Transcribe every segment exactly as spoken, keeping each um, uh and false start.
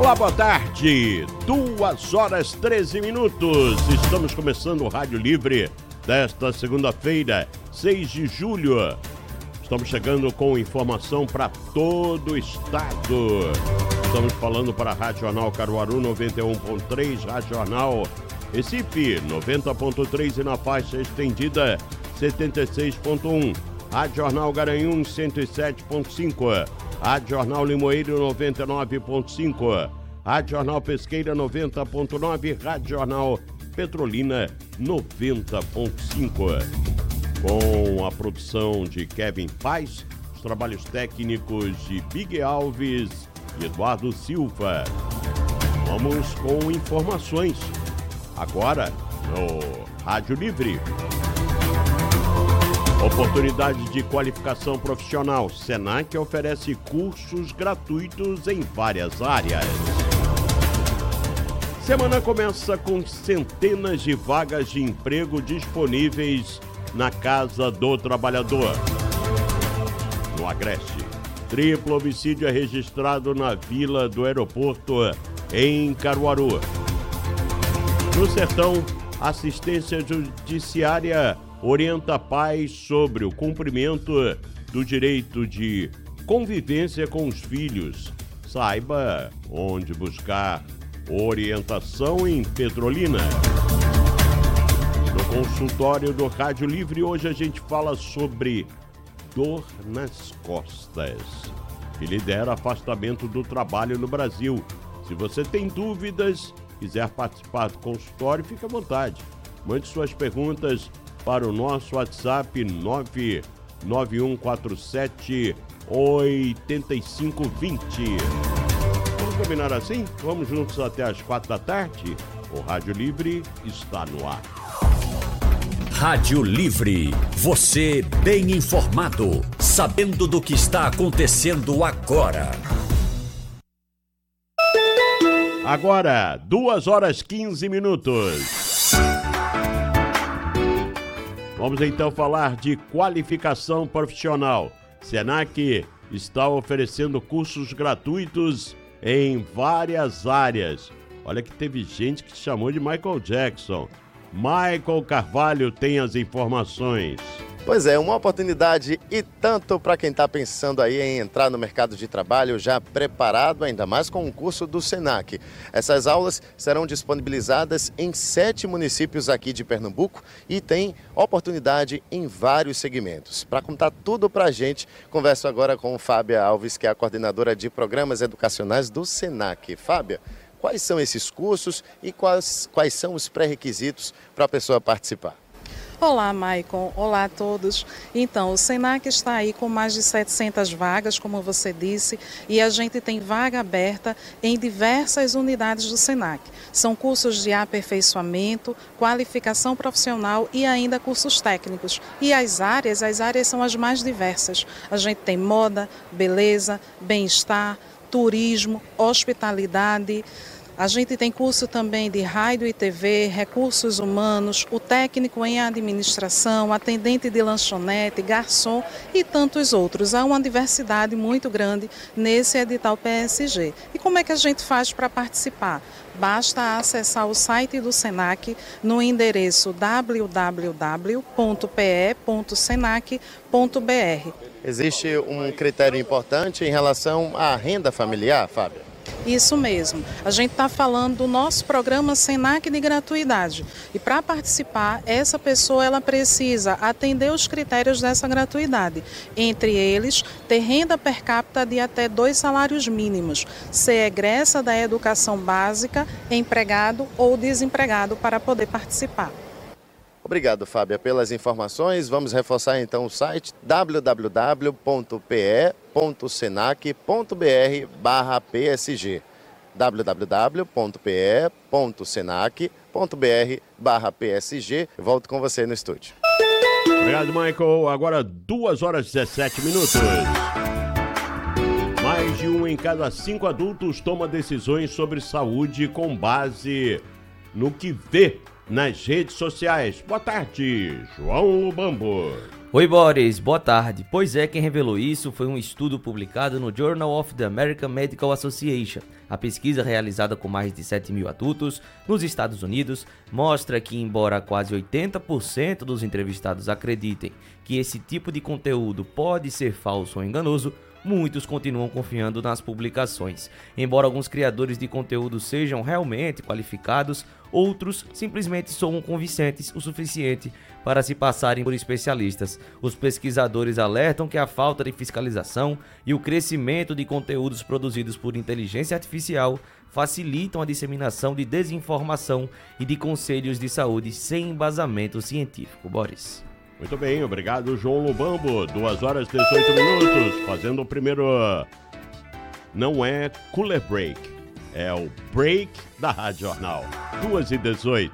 Olá, boa tarde, duas horas treze minutos, estamos começando o Rádio Livre desta segunda-feira, seis de julho. Estamos chegando com informação para todo o estado. Estamos falando para a Rádio Jornal Caruaru noventa e um ponto três, Rádio Jornal Recife noventa ponto três e na faixa estendida setenta e seis ponto um, Rádio Jornal Garanhuns cento e sete ponto cinco, Rádio Jornal Limoeiro noventa e nove ponto cinco, Rádio Jornal Pesqueira noventa ponto nove, Rádio Jornal Petrolina noventa ponto cinco. Com a produção de Kevin Paz, os trabalhos técnicos de Big Alves e Eduardo Silva. Vamos com informações agora no Rádio Livre. Oportunidade de qualificação profissional. Senac oferece cursos gratuitos em várias áreas. Semana começa com centenas de vagas de emprego disponíveis na Casa do Trabalhador. No Agreste, triplo homicídio é registrado na Vila do Aeroporto, em Caruaru. No Sertão, assistência judiciária orienta pais sobre o cumprimento do direito de convivência com os filhos. Saiba onde buscar orientação em Petrolina. No consultório do Rádio Livre, hoje a gente fala sobre dor nas costas, que lidera afastamento do trabalho no Brasil. Se você tem dúvidas, quiser participar do consultório, fique à vontade. Mande suas perguntas para o nosso WhatsApp nove nove um quatro sete oito cinco dois zero. Vamos combinar assim? Vamos juntos até as quatro da tarde? O Rádio Livre está no ar. Rádio Livre, você bem informado, sabendo do que está acontecendo agora. Agora, duas horas quinze minutos. Vamos então falar de qualificação profissional. Senac está oferecendo cursos gratuitos em várias áreas. Olha que teve gente que chamou de Michael Jackson. Michael Carvalho tem as informações. Pois é, uma oportunidade e tanto para quem está pensando aí em entrar no mercado de trabalho já preparado, ainda mais com o curso do Senac. Essas aulas serão disponibilizadas em sete municípios aqui de Pernambuco e tem oportunidade em vários segmentos. Para contar tudo para a gente, converso agora com Fábia Alves, que é a coordenadora de programas educacionais do Senac. Fábia, quais são esses cursos e quais, quais são os pré-requisitos para a pessoa participar? Olá, Maicon. Olá a todos. Então, o Senac está aí com mais de setecentas vagas, como você disse, e a gente tem vaga aberta em diversas unidades do Senac. São cursos de aperfeiçoamento, qualificação profissional e ainda cursos técnicos. E as áreas, as áreas são as mais diversas. A gente tem moda, beleza, bem-estar, turismo, hospitalidade. A gente tem curso também de rádio e T V, recursos humanos, o técnico em administração, atendente de lanchonete, garçom e tantos outros. Há uma diversidade muito grande nesse edital P S G. E como é que a gente faz para participar? Basta acessar o site do Senac no endereço w w w ponto p e ponto senac ponto b r. Existe um critério importante em relação à renda familiar, Fábio? Isso mesmo. A gente está falando do nosso programa Senac de gratuidade. E para participar, essa pessoa ela precisa atender os critérios dessa gratuidade. Entre eles, ter renda per capita de até dois salários mínimos, ser egressa da educação básica, empregado ou desempregado para poder participar. Obrigado, Fábia, pelas informações. Vamos reforçar então o site w w w ponto p e ponto senac ponto b r barra p s g w w w ponto p e ponto senac ponto b r barra p s g. Volto com você no estúdio. Obrigado, Michael. Agora duas horas e dezessete minutos. Mais de um em cada cinco adultos toma decisões sobre saúde com base no que vê nas redes sociais. Boa tarde, João Lubambo. Oi, Boris, boa tarde. Pois é, quem revelou isso foi um estudo publicado no Journal of the American Medical Association. A pesquisa, realizada com mais de sete mil adultos nos Estados Unidos, mostra que, embora quase oitenta por cento dos entrevistados acreditem que esse tipo de conteúdo pode ser falso ou enganoso, muitos continuam confiando nas publicações. Embora alguns criadores de conteúdo sejam realmente qualificados, outros simplesmente são convincentes o suficiente para se passarem por especialistas. Os pesquisadores alertam que a falta de fiscalização e o crescimento de conteúdos produzidos por inteligência artificial facilitam a disseminação de desinformação e de conselhos de saúde sem embasamento científico. Boris. Muito bem, obrigado, João Lubambo. duas horas e dezoito minutos, fazendo o primeiro... Não é cooler break, é o break da Rádio Jornal. duas e dezoito.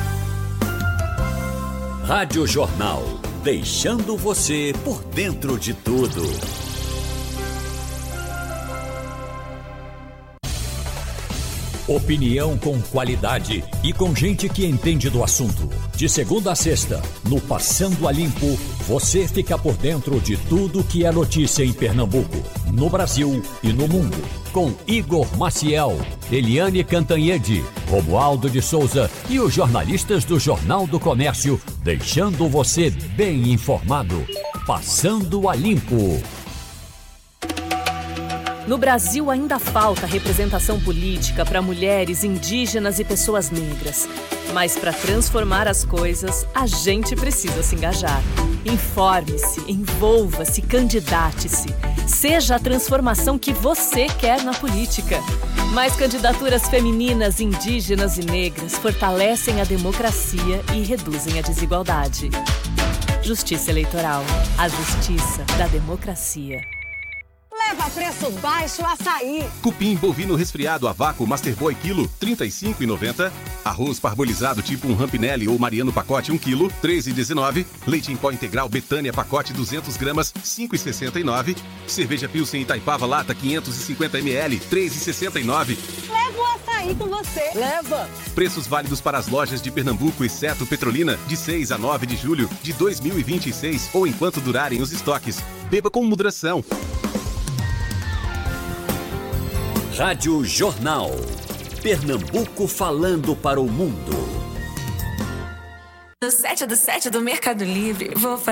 Rádio Jornal, deixando você por dentro de tudo. Opinião com qualidade e com gente que entende do assunto. De segunda a sexta, no Passando a Limpo, você fica por dentro de tudo que é notícia em Pernambuco, no Brasil e no mundo. Com Igor Maciel, Eliane Cantanhede, Romualdo de Souza e os jornalistas do Jornal do Comércio, deixando você bem informado. Passando a Limpo. No Brasil ainda falta representação política para mulheres, indígenas e pessoas negras. Mas para transformar as coisas, a gente precisa se engajar. Informe-se, envolva-se, candidate-se. Seja a transformação que você quer na política. Mais candidaturas femininas, indígenas e negras fortalecem a democracia e reduzem a desigualdade. Justiça Eleitoral. A justiça da democracia. Leva preço baixo açaí. Cupim bovino resfriado a vácuo Master Boy quilo, trinta e cinco reais e noventa centavos. Arroz parbolizado tipo um Rampinelli ou Mariano pacote um quilo, treze reais e dezenove centavos. Leite em pó integral Betânia pacote duzentas gramas, cinco reais e sessenta e nove centavos. Cerveja Pilsen Itaipava lata quinhentos e cinquenta mililitros, três reais e sessenta e nove centavos. Leva o açaí com você. Leva. Preços válidos para as lojas de Pernambuco, exceto Petrolina, de seis a nove de julho de dois mil e vinte e seis ou enquanto durarem os estoques. Beba com moderação. Rádio Jornal. Pernambuco falando para o mundo. Do sete do sete do Mercado Livre, vou fazer